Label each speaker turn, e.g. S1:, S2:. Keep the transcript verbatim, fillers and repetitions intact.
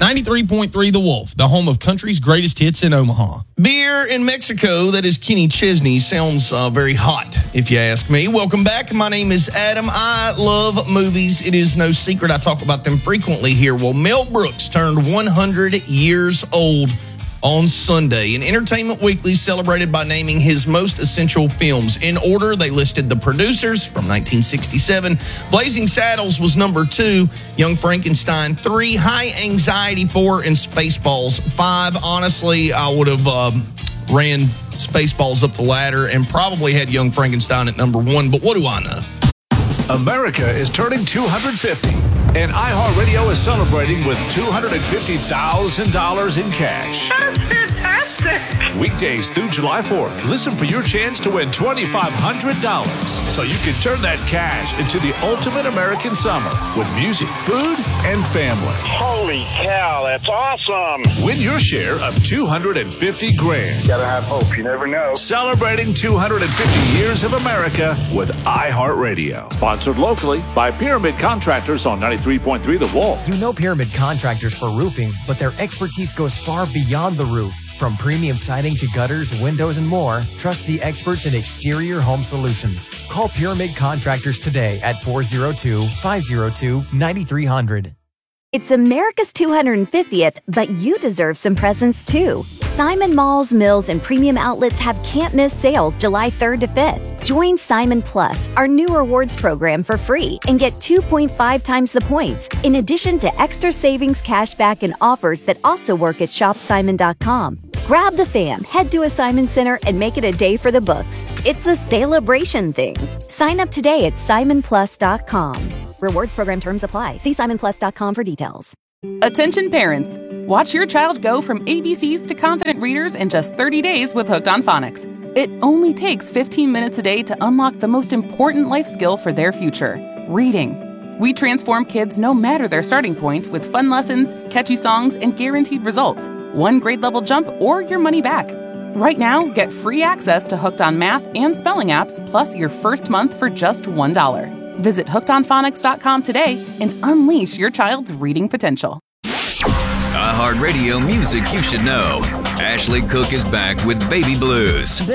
S1: ninety-three point three The Wolf, the home of country's greatest hits in Omaha. Beer in Mexico, that is Kenny Chesney, sounds uh, very hot, if you ask me. Welcome back. My name is Adam. I love movies. It is no secret. I talk about them frequently here. Well, Mel Brooks turned one hundred years old on Sunday, and Entertainment Weekly celebrated by naming his most essential films. In order, they listed The Producers from nineteen sixty-seven. Blazing Saddles was number two. Young Frankenstein, three. High Anxiety, four. And Spaceballs, five. Honestly, I would have um, ran Spaceballs up the ladder and probably had Young Frankenstein at number one, but what do I know?
S2: America is turning two hundred fifty, and iHeartRadio is celebrating with two hundred fifty thousand dollars in cash.
S3: That's fantastic!
S2: Weekdays through July fourth, listen for your chance to win two thousand five hundred dollars so you can turn that cash into the ultimate American summer with music, food, and family.
S3: Holy cow, that's awesome!
S2: Win your share of two hundred fifty grand.
S4: Gotta have hope, you never know.
S2: Celebrating two hundred fifty years of America with iHeartRadio. Sponsored locally by Pyramid Contractors on ninety-three point three The Wolf.
S5: You know Pyramid Contractors for roofing, but their expertise goes far beyond the roof. From premium siding to gutters, windows, and more, trust the experts in exterior home solutions. Call Pyramid Contractors today at four oh two, five oh two, nine three hundred.
S6: It's America's two hundred fiftieth, but you deserve some presents too. Simon Malls, Mills, and Premium Outlets have can't-miss sales July third to fifth. Join Simon Plus, our new rewards program, for free and get two point five times the points, in addition to extra savings, cashback, and offers that also work at shop simon dot com. Grab the fam, head to a Simon Center, and make it a day for the books. It's a celebration thing. Sign up today at simon plus dot com. Rewards program terms apply. See simon plus dot com for details.
S7: Attention parents. Watch your child go from A B Cs to confident readers in just thirty days with Hooked on Phonics. It only takes fifteen minutes a day to unlock the most important life skill for their future, reading. We transform kids no matter their starting point with fun lessons, catchy songs, and guaranteed results. One grade level jump or your money back. Right now, get free access to Hooked on Math and Spelling apps, plus your first month for just one dollar. Visit hooked on phonics dot com today and unleash your child's reading potential.
S8: iHeartRadio music you should know. Ashley Cook is back with Baby Blues.